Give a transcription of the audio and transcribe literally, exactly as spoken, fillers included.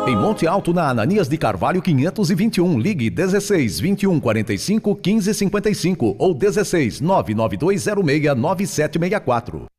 Em Monte Alto, na Ananias de Carvalho quinhentos e vinte e um, ligue dezesseis, vinte e um, quarenta e cinco, quinze, cinquenta e cinco ou dezesseis, nove nove dois zero seis, nove sete seis quatro.